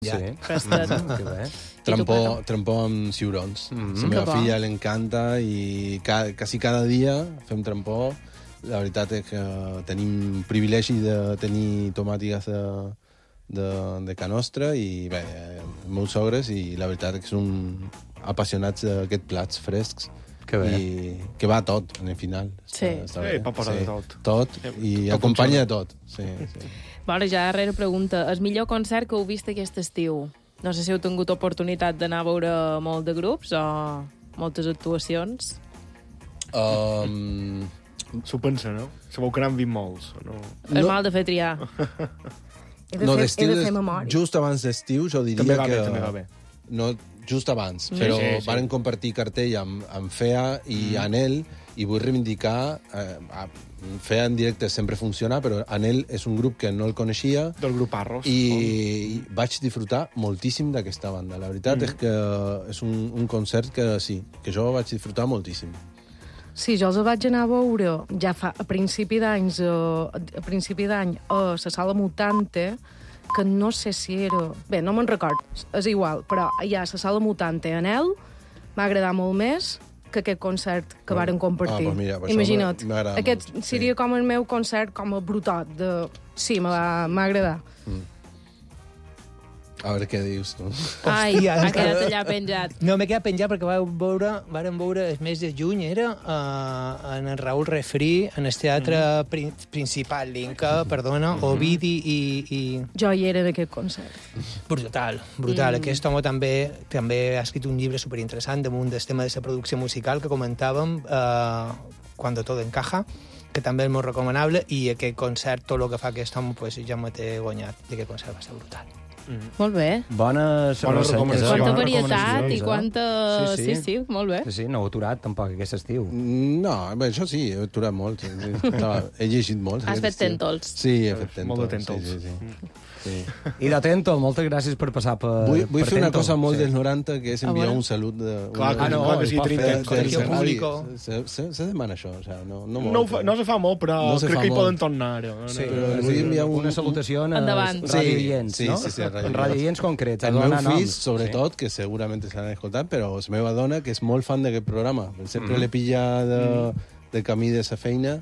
Ja. Sí. Prestat. Que bé. Trempó amb ciurons. La meva Que bo. filla l'encanta i quasi cada dia fem trempó. La veritat és que tenim privilegi de tenir tomàtiques de ca nostra i bé, els meus sogres, i la veritat és que són apassionats d'aquests plats frescs. Que bé. I que va tot, en el final. Sí. Està bé. Pot posar de tot. Tot, i Tot acompanya de tot. Sí, sí. Bueno, ja darrera pregunta. El millor concert que heu vist aquest estiu? No sé si heu tingut oportunitat d'anar a veure molt de grups o moltes actuacions. S'ho pensa, no? Sabeu que n'han vist molts. No? És mal de fer triar. D'estiu, he de fer memòria. just abans d'estiu, jo diria També va que... bé, també va bé. No, just abans, però sí. varen compartir cartell amb FEA i Anel, i vull reivindicar... FEA en directe sempre funciona, però Anel és un grup que no el coneixia Del grup Arros. i vaig disfrutar moltíssim d'aquesta banda. La veritat és que és un concert que sí, que jo vaig disfrutar moltíssim. Sí, jo els vaig anar a veure ja a principi d'any a la sala Mutante, que no sé si era... Bé, no me'n record, és igual, però ja a la sala Mutante Anel m'ha agradat molt més que aquest concert que varen compartir. pues mira, això Imagina't, m'agrada aquest molt, seria sí. com el meu concert, com a brutot. Sí, m'ha agradat. A veure què dius, tu. Ai, Hòstia, ha és que- quedat allà penjat. No, m'he quedat penjat perquè vàrem veure el mes de juny, era en el Raül Refri, en el teatre principal, l'Inca, perdona, Ovidi i... Jo hi era en aquest concert. Brutal. Aquest home també ha escrit un llibre superinteressant damunt del tema de la producció musical que comentàvem, Cuando todo encaja, que també és molt recomanable, i aquest concert, tot el que fa aquest home, pues, ja me té guanyat. I aquest concert va ser brutal. Molt bé. Bones recomanacions. Quanta bones varietat i eh? quanta... Sí. Sí, molt bé. Sí, no ho he aturat tampoc aquest estiu. No, bé, això sí, he aturat molt. He llegit molt. Has fet tentols. Sí, he fet tentols. Molt de tentols. Sí. I de Tentol, moltes gràcies per passar per Vull fer una Tentol. cosa molt dels 90, que és enviar bueno. un salut de... Clar, una- clar que sí, pot tenim fer, temps. colegio del público. ràdio. Se demana això, o sigui, no molt. No se fa molt, però No se crec fa que hi molt. poden tornar. Sí, Però vull enviar una salutació a Endavant. radioients, Sí, no? sí, sí, radioients. Radioients concrets. El a meu donar fill, noms. sobretot, que segurament s'han escoltat, però la meva dona, que és molt fan d'aquest programa. Sempre l'he pillat de camí de sa feina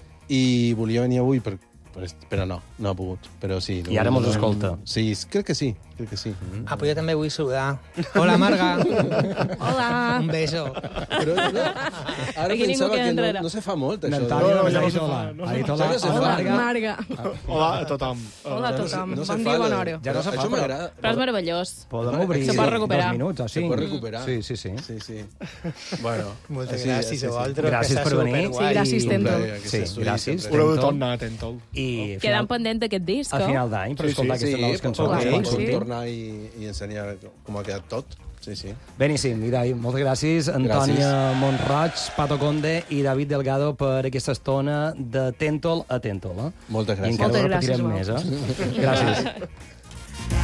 i volia venir avui, però no ha pogut. Però sí. I ara mos escolta. Sí, crec que sí. Ah, però jo també vull saludar. Hola, Marga. Hola! Un beso. Però ara Aquí ningú pensava queda que enrere. no se fa molt, això. Natalia No, no ja ha no dit se hola. fa, no Ha dit Ja hola. no se Hola, fa. Marga. Marga. Hola a tothom. Hola a tothom. No se Bon fa dia, la- bona hora. Ja no se fa, Això m'agrada. Però és meravellós. Podem obrir Se pot recuperar. 2 minuts o 5. Se pot recuperar. Sí. Sí. Bueno. Moltes així, gràcies així, a vosaltres. sí. Gràcies per venir. Sí, gràcies, Tentol. Sí, gràcies. Haureu de Tentol. tornar a Tentol. I Quedant pendent d'aquest disc, a final d'any per escoltar Sí, aquestes noves cançons. clar, pots sí. tornar i ensenyar com ha quedat tot. Sí. Beníssim, Irai, moltes gràcies. Antònia Montroig, Pato Conde i David Delgado per aquesta estona de Tentol a Tentol. Moltes I gràcies. encara Moltes ho repetirem gràcies, més, eh? Gràcies.